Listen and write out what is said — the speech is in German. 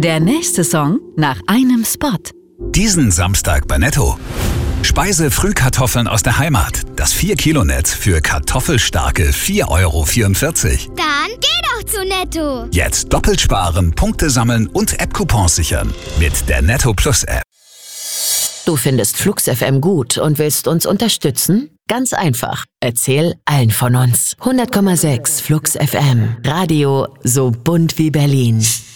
Der nächste Song nach einem Spot. Diesen Samstag bei Netto. Speise-Frühkartoffeln aus der Heimat. Das 4-Kilo-Netz für kartoffelstarke 4,44 €. Dann geh doch zu Netto. Jetzt doppelt sparen, Punkte sammeln und App-Coupons sichern. Mit der Netto Plus App. Du findest Flux FM gut und willst uns unterstützen? Ganz einfach. Erzähl allen von uns. 100,6 Flux FM. Radio so bunt wie Berlin.